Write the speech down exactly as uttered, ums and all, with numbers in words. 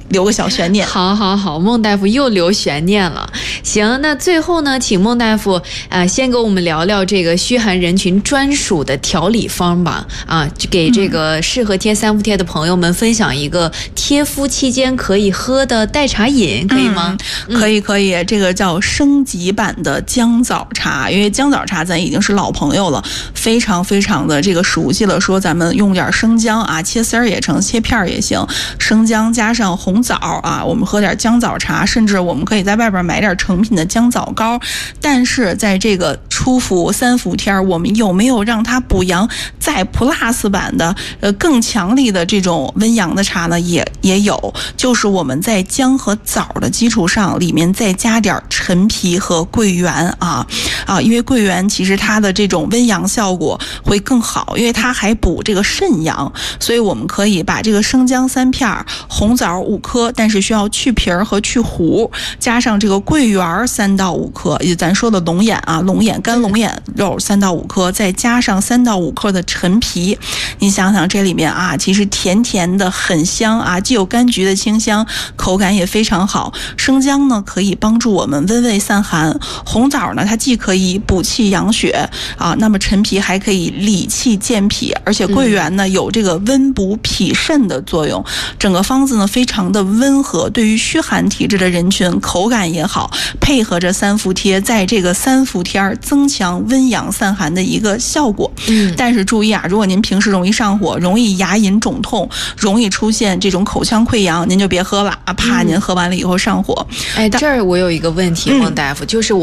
留个小悬念。 好好好，孟大夫又留悬念了。行，那最后呢，请孟大夫呃先给我们聊聊这个虚寒人群专属的调理方吧。啊，给这个适合贴三伏贴的朋友们分享一个贴敷期间可以喝的代茶饮，可以吗？ 嗯、可以可以，这个叫升级版的姜枣茶，因为姜枣茶咱已经是老朋友了，非常非常的这个熟悉了。说咱们用点生姜啊，切丝儿也成，切片儿也行，生姜加上红枣啊，我们喝点姜枣茶，甚至我们可以在外边买点成品的姜枣膏。但是在这个初伏三伏天，我们有没有让它补阳再 plus 版的呃更强力的这种温阳的茶呢？也也有，就是我们在姜和枣的基础上，里面再加点陈皮和桂圆啊啊，因为桂圆其实它的这种温阳效果会更好，因为它还补这个肾阳，所以我们可以把这个生姜三片，红枣五颗，但是需要去皮儿和去核，加上这个桂圆三到五颗，也咱说的龙眼啊，龙眼干龙眼肉三到五颗，再加上三到五克的陈皮，你想想这里面啊，其实甜甜的很香啊，既有柑橘的清香，口感也非常好。生姜呢可以帮助我们温胃散寒，红枣呢它既可以补气养血啊，那么陈皮还可以理气健脾，而且桂圆呢有这个温补脾肾的作用。整个方子呢非常的温和，对于虚寒体质的人群口感也好，配合着三伏贴，在这个三伏天增强温阳散寒的一个效果。嗯，但是注意啊，如果您平时容易上火，容易牙龈肿痛，容易出现这种口腔溃疡，您就别喝了啊，怕您喝完了以后上火。 哎，这儿我有一个问题，孟大夫，就是我